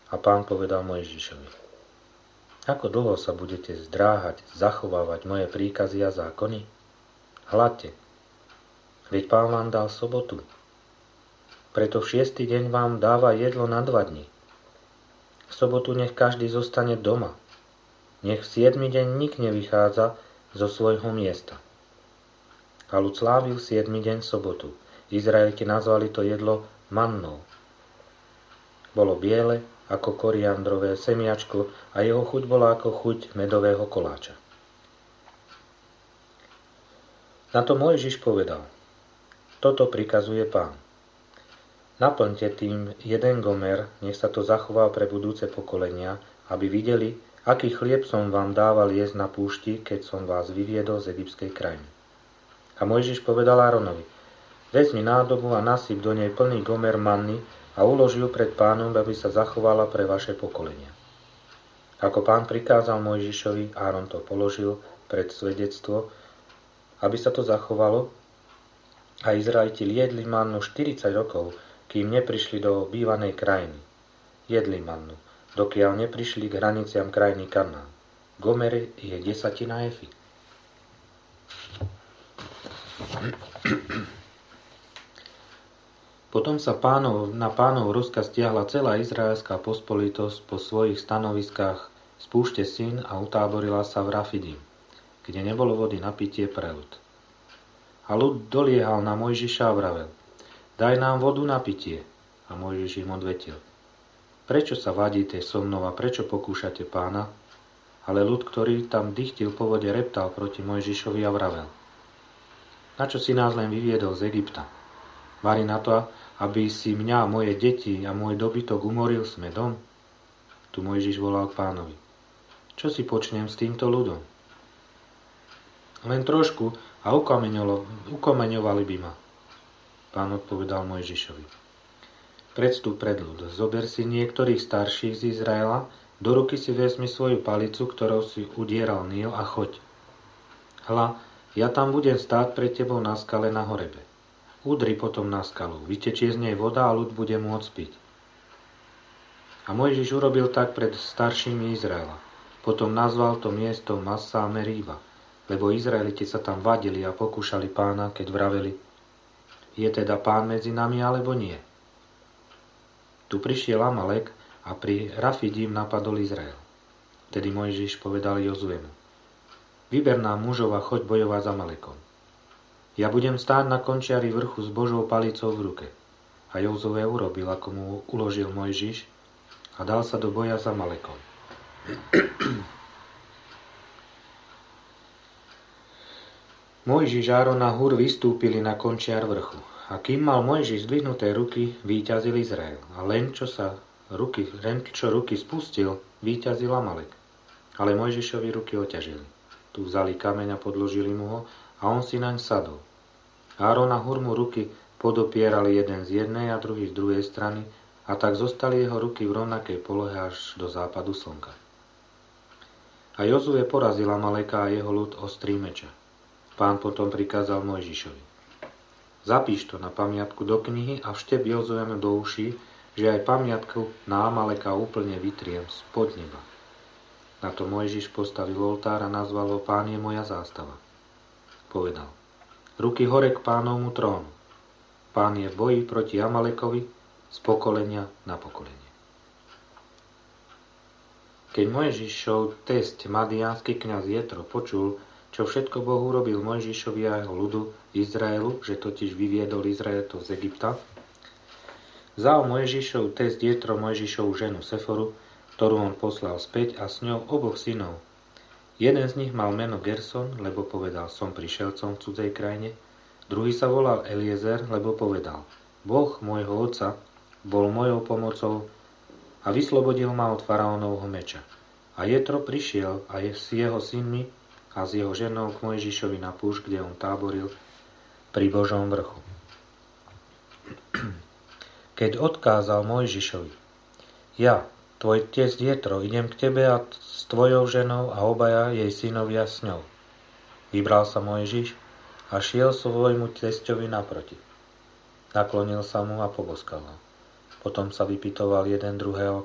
A Pán povedal Mojžišovi: Ako dlho sa budete zdráhať zachovávať moje príkazy a zákony? Hľadte, veď Pán vám dal sobotu. Preto v 6. deň vám dáva jedlo na 2 dni. V sobotu nech každý zostane doma. Nech v 7. deň nik nevychádza zo svojho miesta. A ľud slávil 7. deň sobotu. Izraeliti nazvali to jedlo mannou. Bolo biele ako koriandrové semiačko a jeho chuť bola ako chuť medového koláča. Na to Mojžiš povedal: Toto prikazuje Pán. Naplňte tým 1 gomer, nech sa to zachová pre budúce pokolenia, aby videli, aký chlieb som vám dával jesť na púšti, keď som vás vyviedol z egyptskej krajiny. A Mojžiš povedal Áronovi: Vezmi nádobu a nasyp do nej plný gomer manny a ulož ju pred Pánom, aby sa zachovala pre vaše pokolenia. Ako Pán prikázal Mojžišovi, Áron to položil pred svedectvo, aby sa to zachovalo, a Izraeliti jedli mannu 40 rokov, kým neprišli do obývanej krajiny. Jedli mannu, dokiaľ neprišli k hraniciam krajiny Kanán. Gomer je 10 efy. Potom sa na Pánov rozkaz stiahla celá izraelská pospolitosť po svojich stanoviskách z púšte Sin a utáborila sa v Rafidim, kde nebolo vody na pitie pre ľud. A ľud doliehal na Mojžiša a vravel: Daj nám vodu na pitie. A Mojžiš im odvetil: Prečo sa vadíte so mnou a prečo pokúšate Pána? Ale ľud, ktorý tam dychtil po vode, reptal proti Mojžišovi a vravel: Na čo si nás len vyviedol z Egypta? Vari na to, aby si mňa, moje deti a môj dobytok umoril s medom? Tu Mojžiš volal k Pánovi: Čo si počnem s týmto ľudom? Len trošku a ukameňovali by ma. Pán odpovedal Mojžišovi: Predstup pred ľud, zober si niektorých starších z Izraela, do ruky si vezmi svoju palicu, ktorou si udieral Níl, a choď. Hľa, ja tam budem stáť pred tebou na skale na horebe. Udri potom na skalu, vytečie z nej voda a ľud bude môcť piť. A Mojžiš urobil tak pred staršími Izraela. Potom nazval to miesto Massa Meriba, lebo Izraeliti sa tam vadili a pokúšali Pána, keď vraveli: Je teda Pán medzi nami alebo nie? Tu prišiel Amalek a pri Rafidim napadol Izrael. Tedy Mojžiš povedal Jozuemu: Vyber nám mužov a choď bojovať s Amalekom. Ja budem stáť na končiari vrchu s Božou palicou v ruke. A Jozue urobil, ako mu uložil Mojžiš, a dal sa do boja s Amalekom. Mojžiš, Áron a Hur vystúpili na končiar vrchu. A kým mal Mojžiš zdvihnuté ruky, víťazil Izrael. A len čo ruky spustil, víťazil Amalek. Ale Mojžišovi ruky oťažili. Tu vzali kameň a podložili mu ho, a on si naň sadol. Áron a Hur mu ruky podopierali jeden z jednej a druhý z druhej strany, a tak zostali jeho ruky v rovnakej polohe až do západu slnka. A Jozue porazil Amaleka a jeho ľud ostrým meča. Pán potom prikázal Mojžišovi: Zapíš to na pamiatku do knihy a vštep Jozuemu do uší, že aj pamiatku na Amaleka úplne vytriem spod neba. Na to Mojžiš postavil oltár a nazval ho Pán je moja zástava. Povedal: Ruky hore k Pánovmu trónu. Pán je v boji proti Amalekovi z pokolenia na pokolenie. Keď Mojžišov test madiánsky kňaz Jetro počul, čo všetko Boh urobil Mojžišovi a jeho ľudu Izraelu, že totiž vyviedol Izraelitov z Egypta, vzal Mojžišov test Jetro Mojžišovu ženu Seforu, ktorú on poslal späť, a s ňou oboch synov. Jeden z nich mal meno Gerson, lebo povedal: Som prišelcom v cudzej krajine. Druhý sa volal Eliezer, lebo povedal: Boh môjho otca bol mojou pomocou a vyslobodil ma od faraónovho meča. A Jetro prišiel a je s jeho synmi a s jeho ženou k Mojžišovi na púšť, kde on táboril pri Božom vrchu. Keď odkázal Mojžišovi: Ja, tvoj test Jetro, idem k tebe a s tvojou ženou a obaja jej synovia s ňou. Vybral sa Mojžiš a šiel svojmu testovi naproti. Naklonil sa mu a poboskal ho. Potom sa vypytoval jeden druhého,